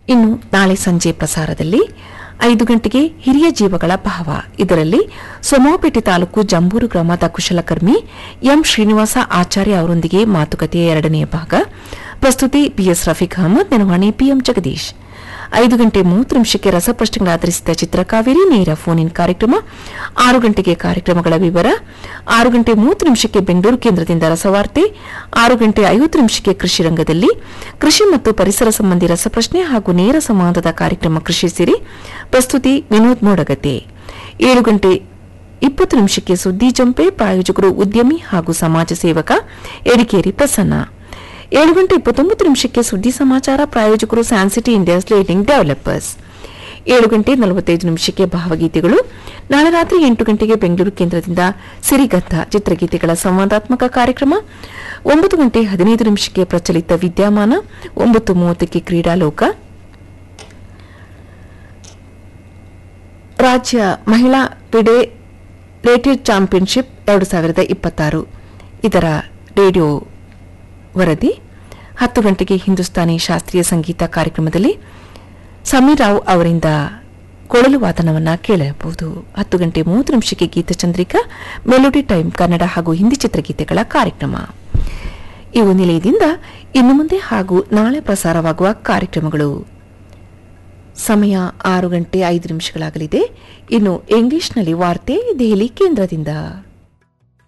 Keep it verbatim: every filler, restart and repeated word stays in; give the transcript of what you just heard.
ಇನ್ನು ನಾಳೆ ಸಂಜೆ ಪ್ರಸಾರದಲ್ಲಿ ಐದು ಗಂಟೆಗೆ ಹಿರಿಯ ಜೀವಗಳ ಭಾವ, ಇದರಲ್ಲಿ ಸೋಮವಾರಪೇಟೆ ತಾಲೂಕು ಜಂಬೂರು ಗ್ರಾಮದ ಕುಶಲಕರ್ಮಿ ಎಂ ಶ್ರೀನಿವಾಸ ಆಚಾರ್ಯ ಅವರೊಂದಿಗೆ ಮಾತುಕತೆಯ ಎರಡನೆಯ ಭಾಗ. ಪ್ರಸ್ತುತಿ ಬಿಎಸ್ ರಫೀಕ್ ಅಹಮದ್, ನಿರ್ವಹಣೆ ಪಿಎಂ ಜಗದೀಶ್. ಐದು ಗಂಟೆ ಮೂವತ್ತು ನಿಮಿಷಕ್ಕೆ ರಸಪ್ರಶ್ನೆಗಳ ಆಧರಿಸಿದ ಚಿತ್ರಕಾವೇರಿ ನೇರ ಫೋನ್ ಇನ್ ಕಾರ್ಯಕ್ರಮ. ಆರು ಗಂಟೆಗೆ ಕಾರ್ಯಕ್ರಮಗಳ ವಿವರ. ಆರು ಗಂಟೆ ಮೂವತ್ತು ನಿಮಿಷಕ್ಕೆ ಬೆಂಗಳೂರು ಕೇಂದ್ರದಿಂದ ರಸವಾರ್ತೆ. ಆರು ಗಂಟೆ ಐವತ್ತು ನಿಮಿಷಕ್ಕೆ ಕೃಷಿ ರಂಗದಲ್ಲಿ ಕೃಷಿ ಮತ್ತು ಪರಿಸರ ಸಂಬಂಧಿ ರಸಪ್ರಶ್ನೆ ಹಾಗೂ ನೇರ ಸಂವಾದದ ಕಾರ್ಯಕ್ರಮ ಕೃಷಿ ಸಿರಿ. ಪ್ರಸ್ತುತಿ ವಿನೋದ್ ಮೋಡಗತೆ. ಏಳು ಗಂಟೆ ಇಪ್ಪತ್ತು ನಿಮಿಷಕ್ಕೆ ಸುದ್ದಿ ಜಂಪೆ. ಪ್ರಾಯೋಜಕರು ಉದ್ಯಮಿ ಹಾಗೂ ಸಮಾಜ ಸೇವಕ ಎಡಿಕೇರಿ ಪ್ರಸನ್ನ. ಏಳು ಗಂಟೆ ಇಪ್ಪತ್ತೊಂಬತ್ತು ನಿಮಿಷಕ್ಕೆ ಸುದ್ದಿ ಸಮಾಚಾರ. ಪ್ರಾಯೋಜಕರು ಸ್ಯಾನ್ಸಿಟಿ ಇಂಡಿಯಾಸ್ ಲೀಡಿಂಗ್ ಡೆವಲಪರ್ಸ್. ಏಳು ಗಂಟೆ ನಲವತ್ತೈದು ನಿಮಿಷಕ್ಕೆ ಭಾವಗೀತೆಗಳು. ನಾಳೆ ರಾತ್ರಿ ಎಂಟು ಗಂಟೆಗೆ ಬೆಂಗಳೂರು ಕೇಂದ್ರದಿಂದ ಸಿರಿಗದ್ದ ಚಿತ್ರಗೀತೆಗಳ ಸಂವಾದಾತ್ಮಕ ಕಾರ್ಯಕ್ರಮ. ಒಂಬತ್ತು ಗಂಟೆ ಹದಿನೈದು ನಿಮಿಷಕ್ಕೆ ಪ್ರಚಲಿತ ವಿದ್ಯಮಾನ. ಒಂಬತ್ತು ಮೂವತ್ತಕ್ಕೆ ಕ್ರೀಡಾಲೋಕ. ರಾಜ್ಯ ಮಹಿಳಾ ಫಿಡೆ ರೇಟೆಡ್ ಚಾಂಪಿಯನ್ಶಿಪ್ ಎರಡು ಸಾವಿರದ ಇಪ್ಪತ್ತಾರು ಇದರ ರೇಡಿಯೋ ವರದಿ. ಹತ್ತು ಗಂಟೆಗೆ ಹಿಂದೂಸ್ತಾನಿ ಶಾಸ್ತ್ರೀಯ ಸಂಗೀತ ಕಾರ್ಯಕ್ರಮದಲ್ಲಿ ಸಮೀರ್ ರಾವ್ ಅವರಿಂದ ಕೊಳಲು ವಾದನವನ್ನು ಕೇಳಬಹುದು. ಹತ್ತು ಗಂಟೆ ಮೂವತ್ತು ನಿಮಿಷಕ್ಕೆ ಗೀತಚಂದ್ರಿಕಾ, ಮೆಲೋಡಿ ಟೈಮ್ ಕನ್ನಡ ಹಾಗೂ ಹಿಂದಿ ಚಿತ್ರಗೀತೆಗಳ ಕಾರ್ಯಕ್ರಮ. ಇವು ನಿಲಯದಿಂದ ಇನ್ನು ಮುಂದೆ ಹಾಗೂ ನಾಳೆ ಪ್ರಸಾರವಾಗುವ ಕಾರ್ಯಕ್ರಮಗಳು. ಸಮಯ ಆರು ಗಂಟೆ ಐದು ನಿಮಿಷಗಳಾಗಲಿದೆ. ಇನ್ನು ಇಂಗ್ಲಿಷ್ನಲ್ಲಿ ವಾರ್ತೆ ದೆಹಲಿ ಕೇಂದ್ರದಿಂದ.